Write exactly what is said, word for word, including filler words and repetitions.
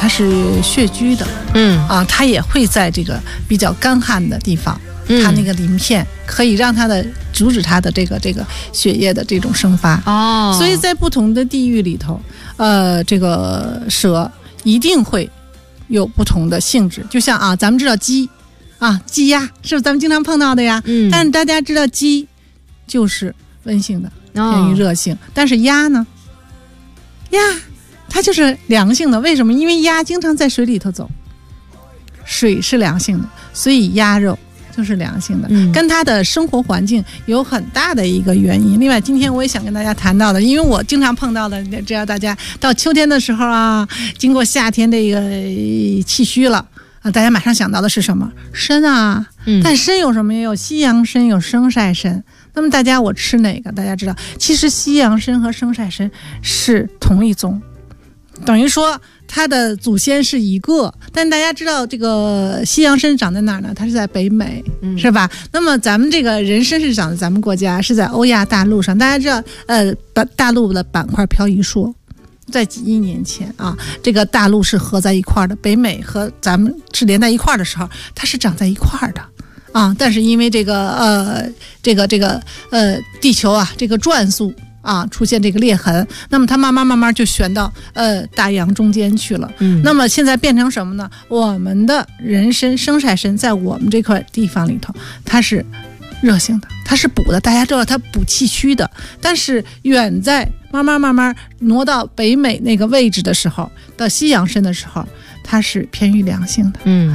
它是穴居的， 嗯啊，它也会在这个比较干旱的地方， 嗯它那个鳞片可以让它的阻止它的这个这个血液的这种生发。 哦， 所以在不同的地域里头，呃，这个蛇一定会有不同的性质。就像啊，咱们知道鸡啊，鸡鸭是不是咱们经常碰到的呀？ 嗯， 但是大家知道鸡就是温性的，偏于热性， 哦、 但是鸭呢，鸭它就是凉性的。为什么？因为鸭经常在水里头走，水是凉性的，所以鸭肉就是凉性的， 嗯、 跟它的生活环境有很大的一个原因。另外，今天我也想跟大家谈到的，因为我经常碰到的，只要大家到秋天的时候啊，经过夏天这个气虚了啊，大家马上想到的是什么？参啊， 嗯、 但参有什么？有西洋参，有生晒参。那么大家我吃哪个？大家知道，其实西洋参和生晒参是同一宗，等于说它的祖先是一个。但大家知道这个西洋参长在哪儿呢？它是在北美，嗯、是吧？那么咱们这个人参是长在咱们国家，是在欧亚大陆上。大家知道，呃，大陆的板块漂移说，在几亿年前啊，这个大陆是合在一块的，北美和咱们是连在一块的时候，它是长在一块的。啊，但是因为这个呃，这个这个呃，地球啊，这个转速啊，出现这个裂痕，那么它慢慢慢慢就旋到呃大洋中间去了。 嗯， 那么现在变成什么呢？我们的人参、生晒参在我们这块地方里头，它是热性的，它是补的，大家知道它补气虚的。但是远在慢慢慢慢挪到北美那个位置的时候，到西洋参的时候，它是偏于凉性的。 嗯。